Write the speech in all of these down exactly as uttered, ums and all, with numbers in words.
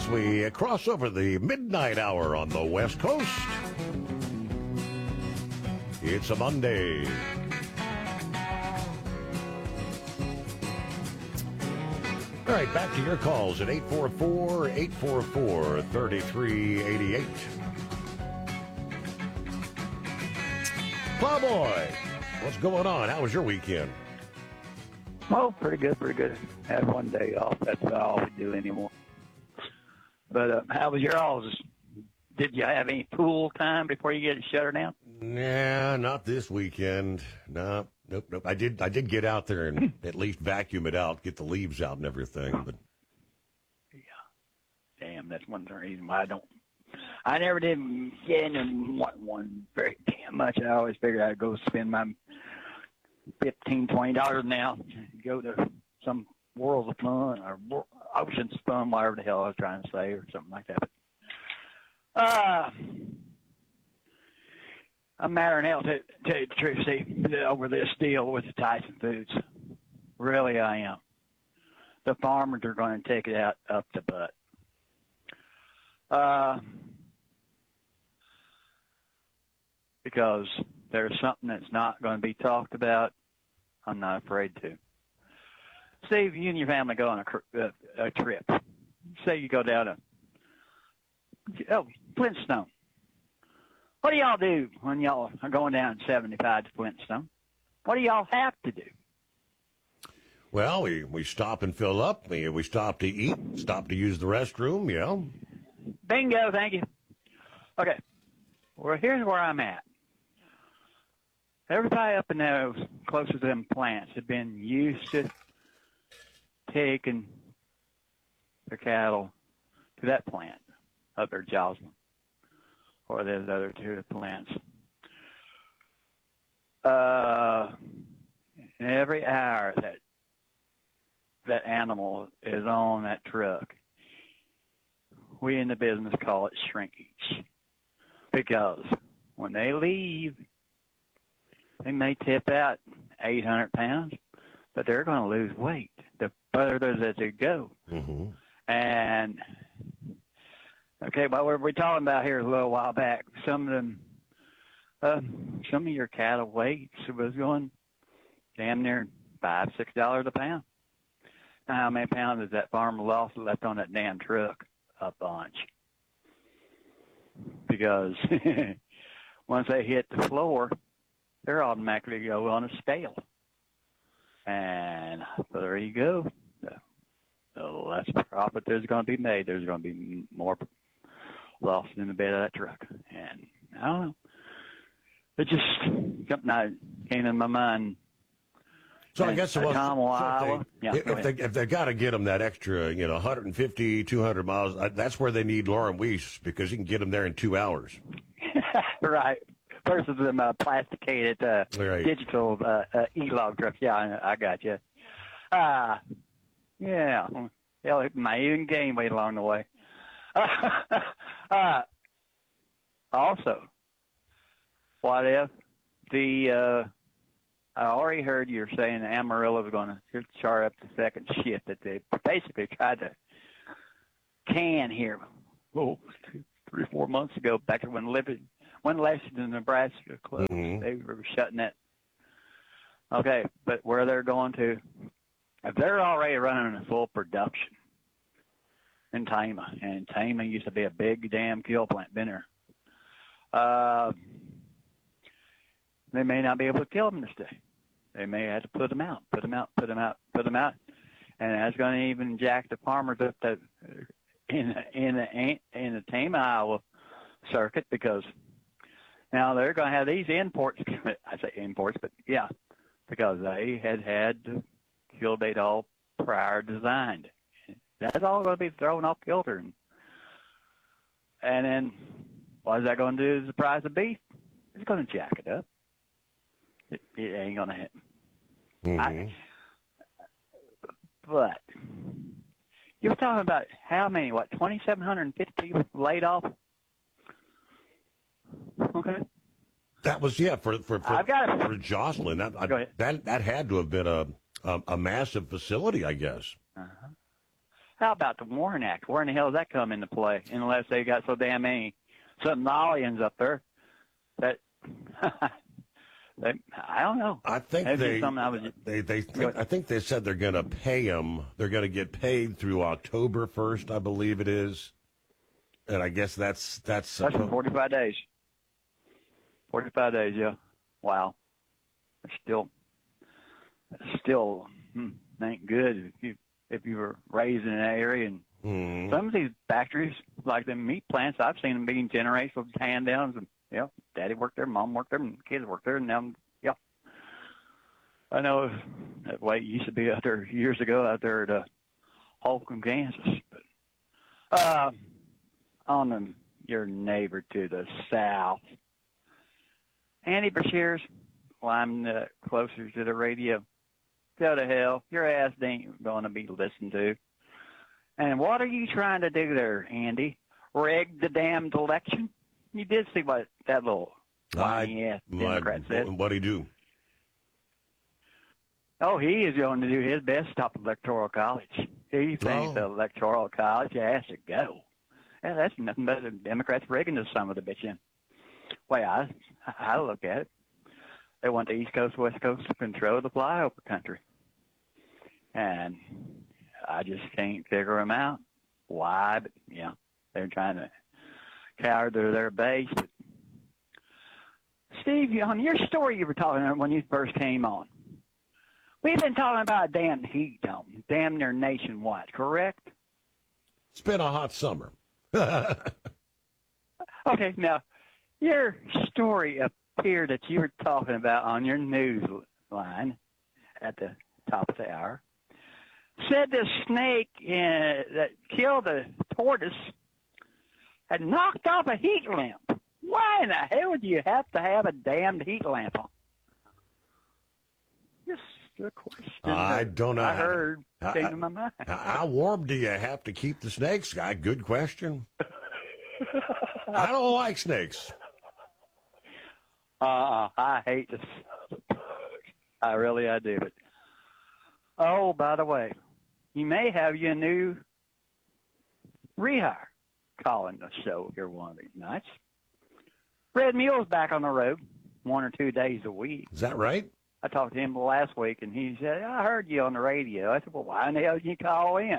as we cross over the midnight hour on the West Coast. It's a Monday. All right, back to your calls at eight four four, eight four four, three three eight eight. Plowboy, what's going on? How was your weekend? Oh, pretty good, pretty good. Had one day off. That's all we do anymore. But uh, how was your all's? Did you have any pool time before you get shut her down? Nah, not this weekend. No, nope, nope. I did, I did get out there and at least vacuum it out, get the leaves out and everything. But yeah, damn, that's one reason why I don't. I never did get into one, one very damn much. I always figured I'd go spend my fifteen, twenty dollars now, go to some Worlds of Fun or Ocean's Fun, whatever the hell I was trying to say, or something like that. But, uh, I'm mad in hell to tell you the truth, Steve, over this deal with the Tyson Foods. Really, I am. The farmers are going to take it out up the butt. Uh, because there's something that's not going to be talked about. I'm not afraid to. Steve, you and your family go on a, a, a trip. Say you go down to oh, Flintstone. What do y'all do when y'all are going down seventy-five to Flintstone? What do y'all have to do? Well, we, we stop and fill up. We, we stop to eat, stop to use the restroom, yeah. Bingo, thank you. Okay. Well, here's where I'm at. Everybody up in there closer to them plants have been used to taking their cattle to that plant up there, Joslyn, or those other two plants. Uh, every hour that that animal is on that truck, we in the business call it shrinkage, because when they leave, they may tip out eight hundred pounds, but they're going to lose weight the further that they go. Mm-hmm. And, okay, what were we talking about here a little while back? Some of them, uh, some of your cattle weights was going damn near five, six dollars a pound. Now, how many pounds has that farmer lost left on that damn truck? A bunch. Because once they hit the floor, they're automatically go on a scale. And there you go. The less profit there's going to be made, there's going to be more lost in the bed of that truck. And I don't know. It just something that came in my mind. So I guess it was, Tom, so Iowa. if they, Yeah, if they, if they got to get them that extra, you know, one hundred fifty, two hundred miles, that's where they need Lauren Weiss, because you can get them there in two hours. Right. Versus them uh, plasticated uh, right. digital uh, uh, e-log trucks. Yeah, I, I got you. Uh, yeah. Hell, it may even gain weight along the way. uh, also, what if the, uh, I already heard you saying Amarillo was going to chart up the second shift that they basically tried to can here, oh, two, three, four months ago, back when living. When Lexington, Nebraska closed, mm-hmm. they were shutting that. Okay, but where they're going to, if they're already running a full production in Tama, and Tama used to be a big damn kill plant, been there, uh, they may not be able to kill them this day. They may have to put them out, put them out, put them out, put them out, and that's going to even jack the farmers up to, in in the in the Tama, Iowa circuit, because now they're going to have these imports. I say imports, but yeah, because they had had the kill date all prior designed. That's all going to be thrown off kilter. And, and then what is that going to do to the price of beef? It's going to jack it up. It, it ain't going to happen. Mm-hmm. I, but you were talking about how many, what, two thousand seven hundred fifty people laid off? Okay. That was, yeah, for for for, I've got a, for Joslyn. That, I, go ahead. that that had to have been a a, a massive facility, I guess. Uh-huh. How about the Warren Act? Where in the hell does that come into play? Unless they got so damn many somnalians up there that they, I don't know. I think Maybe they, something I was, they, they, think, I think they said they're going to pay them. They're going to get paid through October first, I believe it is. And I guess that's that's that's in forty-five days. Forty-five days, yeah. Wow. It's still, it's still hmm, ain't good if you if you were raised in that area. And mm. some of these factories, like the meat plants, I've seen them being generated with hand downs, and yeah, daddy worked there, mom worked there, and kids worked there, and now, yeah. I know that way it used to be out there years ago out there at uh, Holcomb, Kansas. But uh, on the, your neighbor to the south, Andy Brashears, well, I'm uh, closer to the radio. Go to hell. Your ass ain't going to be listened to. And what are you trying to do there, Andy? Rig the damned election? You did see what that little whiny ass Democrat said. What'd he do? Oh, he is going to do his best to stop Electoral College. He thinks Oh. the Electoral College has to go. Yeah, that's nothing but the Democrats rigging the son of the bitch in. Way I, I look at it. They want the East Coast, West Coast to control the flyover country. And I just can't figure them out. Why? But, yeah, they're trying to cower to their base. But Steve, on your story you were talking about when you first came on, we've been talking about a damn heat dome, damn near nationwide, correct? It's been a hot summer. Okay, now, your story appeared that you were talking about on your news line at the top of the hour said the snake uh, that killed the tortoise had knocked off a heat lamp. Why in the hell would you have to have a damned heat lamp on? Just a question. I don't know. I how- heard I- came I- to my mind. How warm do you have to keep the snakes, guy? Good question. I don't like snakes. Uh, I hate this. I really, I do. But oh, by the way, you may have your new rehire calling the show here one of these nights. Red Mule's back on the road one or two days a week. Is that right? I talked to him last week, and he said, I heard you on the radio. I said, well, why in the hell did you call in?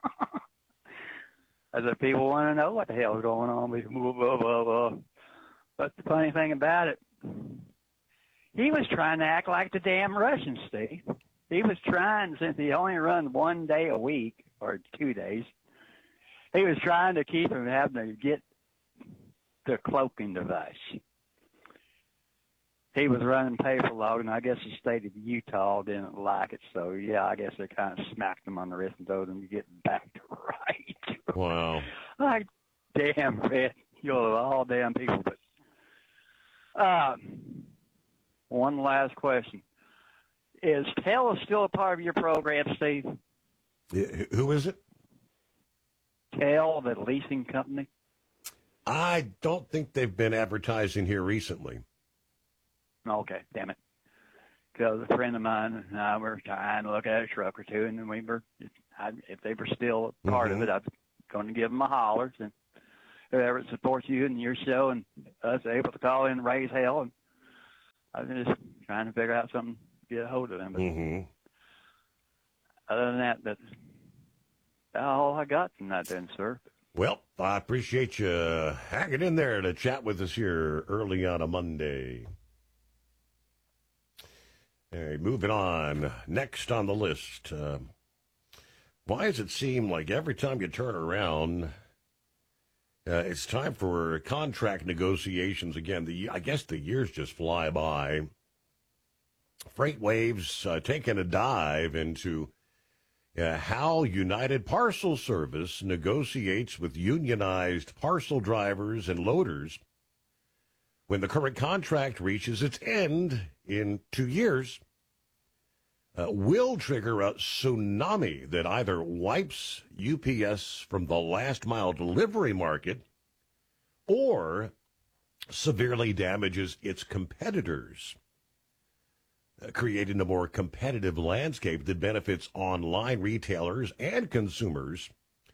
I said, people want to know what the hell's going on. Blah, blah, blah, blah. But the funny thing about it, he was trying to act like the damn Russians, Steve. He was trying, since he only runs one day a week, or two days, he was trying to keep him having to get the cloaking device. He was running paper log, and I guess the state of Utah didn't like it. So, yeah, I guess they kind of smacked him on the wrist and told him to get back to right. Wow. Like, damn, Red, you're all damn people. But uh, one last question. Is Tell still a part of your program, Steve? Yeah, who is it? Tell, the leasing company? I don't think they've been advertising here recently. Okay, damn it. Because a friend of mine and I were trying to look at a truck or two, and then we were, I, if they were still a part Mhm. of it, I was going to give them a holler. And whoever supports you and your show and us able to call in and raise hell. And I was just trying to figure out something to get a hold of them. But Mm-hmm. other than that, that's all I got tonight then, sir. Well, I appreciate you hanging in there to chat with us here early on a Monday. All right, moving on. Next on the list. Uh, why does it seem like every time you turn around, uh, it's time for contract negotiations again? The I guess the years just fly by. Freight Waves uh, taking a dive into uh, how United Parcel Service negotiates with unionized parcel drivers and loaders when the current contract reaches its end in two years. Uh, will trigger a tsunami that either wipes U P S from the last mile delivery market or severely damages its competitors, uh, creating a more competitive landscape that benefits online retailers and consumers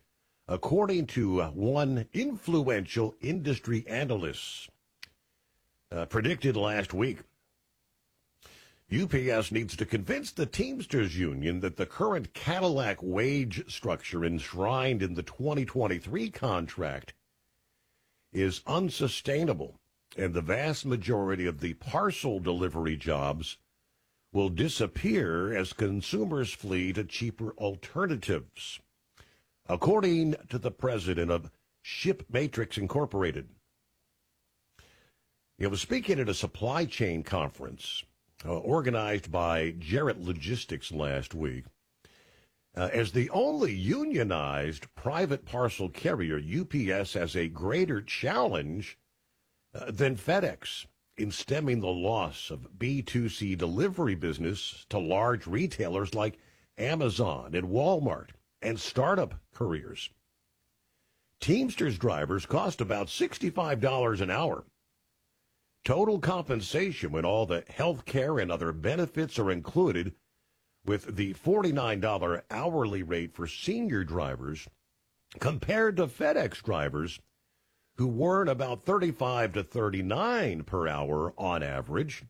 according to uh, one influential industry analyst uh, predicted last week. U P S needs to convince the Teamsters Union that the current Cadillac wage structure enshrined in the twenty twenty-three contract is unsustainable, and the vast majority of the parcel delivery jobs will disappear as consumers flee to cheaper alternatives, according to the president of Ship Matrix Incorporated. He was speaking at a supply chain conference uh, organized by Jarrett Logistics last week. Uh, as the only unionized private parcel carrier, U P S has a greater challenge uh, than FedEx in stemming the loss of B two C delivery business to large retailers like Amazon and Walmart and startup couriers. Teamsters drivers cost about sixty-five dollars an hour. Total compensation, when all the health care and other benefits are included, with the forty-nine dollars hourly rate for senior drivers, compared to FedEx drivers who earn about thirty-five to thirty-nine per hour on average.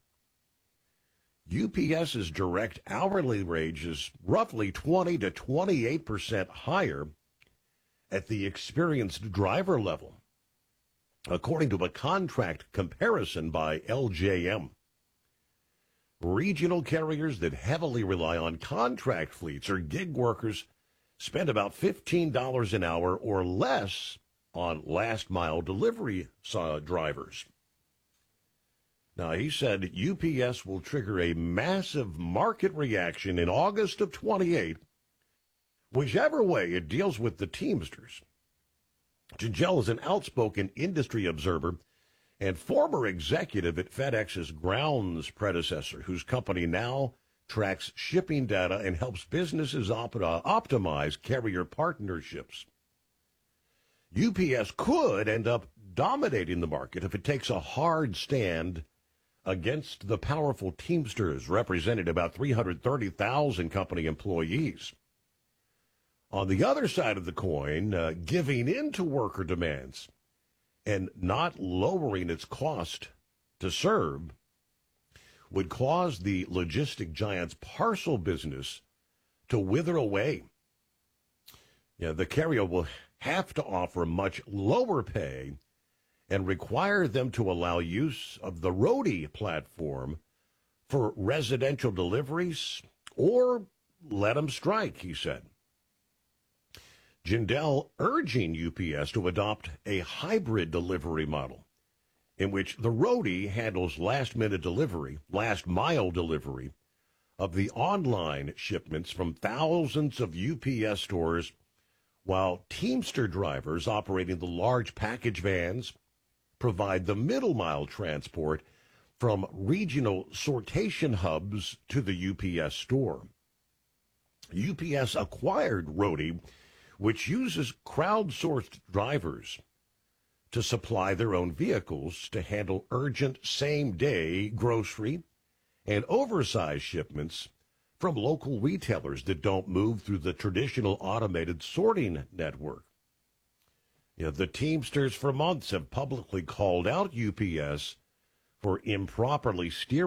UPS's direct hourly wage is roughly twenty to twenty-eight percent higher at the experienced driver level, according to a contract comparison by L J M. Regional carriers that heavily rely on contract fleets or gig workers spend about fifteen dollars an hour or less on last-mile delivery uh, drivers. Now, he said U P S will trigger a massive market reaction in August of twenty-eight, whichever way it deals with the Teamsters. Ginzel is an outspoken industry observer and former executive at FedEx's Grounds predecessor, whose company now tracks shipping data and helps businesses op- uh, optimize carrier partnerships. U P S could end up dominating the market if it takes a hard stand against the powerful Teamsters, representing about three hundred thirty thousand company employees. On the other side of the coin, uh, giving in to worker demands and not lowering its cost to serve would cause the logistic giant's parcel business to wither away. Yeah, the carrier will have to offer much lower pay and require them to allow use of the Roadie platform for residential deliveries or let them strike, he said. Ginzel urging U P S to adopt a hybrid delivery model in which the Roadie handles last-minute delivery, last-mile delivery of the online shipments from thousands of U P S stores, while Teamster drivers operating the large package vans provide the middle-mile transport from regional sortation hubs to the U P S store. U P S acquired Roadie, which uses crowdsourced drivers to supply their own vehicles to handle urgent same-day grocery and oversized shipments from local retailers that don't move through the traditional automated sorting network. You know, the Teamsters for months have publicly called out U P S for improperly steering